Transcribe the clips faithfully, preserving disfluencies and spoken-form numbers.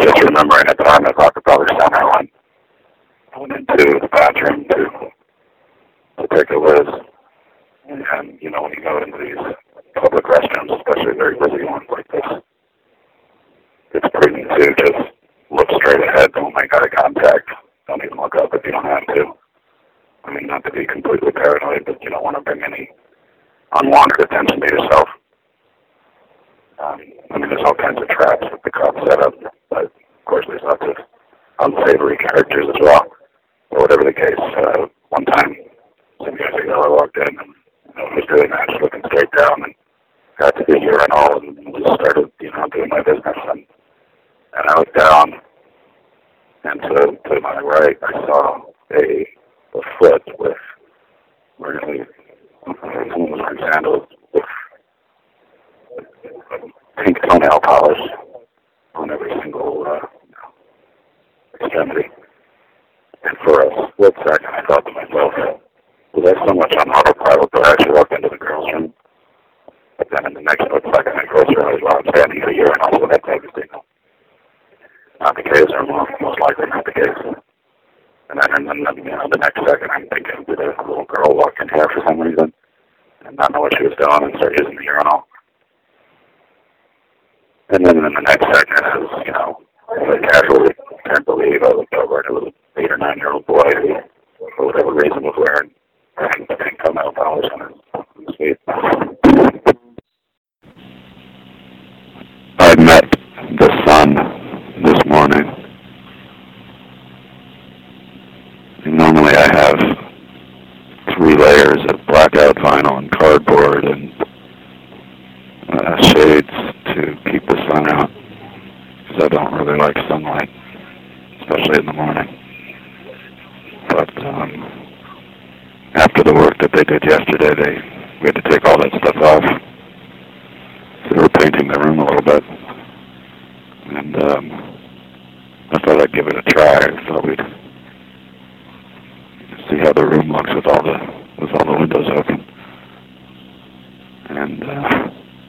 was just remembering at the time I thought the brother center went, went into the bathroom to, to take a whiz. And, you know, when you go into these public restrooms, especially very busy ones like this, it's pretty neat to just look straight ahead, don't make eye contact, don't even look up if you don't have to. I mean, not to be completely paranoid, but you don't want to bring any unwanted attention to yourself. Um, I mean, there's all kinds of traps that the cops set up, but of course there's lots of unsavory characters as well. Or whatever the case, uh, one time, some years ago, I walked in and I was doing that, just looking straight down and got to the urinal and just started, you know, doing my business. And, and I looked down, and to, to my right, I saw a, a foot with really, someone was wearing sandals with pink toenail polish on every single uh, extremity. And for a split second, I thought to myself, was I so much on autopilot that I actually walked into the girls' room? But then in the next split second, I closed her eyes while I'm standing at a urinal, so that's devastating. Not the case, or most, most likely not the case. And then, and then you know, the next second, I'm thinking, did a little girl walk in here for some reason and not know what she was doing and start using the urinal? And then in the next second, I was, you know, I casually can't believe I looked over at a little eight or nine year old boy who, for whatever reason, was wearing pink toenail polish on his feet. I met the sun this morning. Normally I have three layers of blackout vinyl and cardboard and uh, shades to keep the sun out, because I don't really like sunlight, especially in the morning. But um, after the work that they did yesterday, they we had to take all that stuff off. So they were painting the room a little bit, and um, I thought I'd give it a try. I thought we'd see how the room looks with all the with all the windows open, and uh,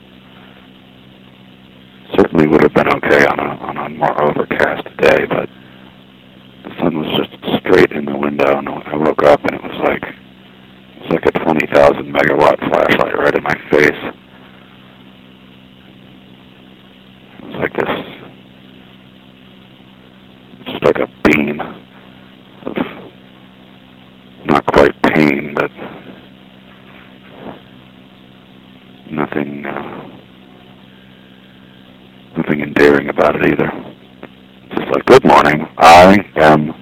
certainly would have been okay on a on a more overcast day, but the sun was just straight in the window, and I woke up and it was like it was like a twenty thousand megawatt flashlight right in my face. It was like this, just like a beam of not quite pain, but nothing, uh, nothing endearing about it either. Just like, good morning, I am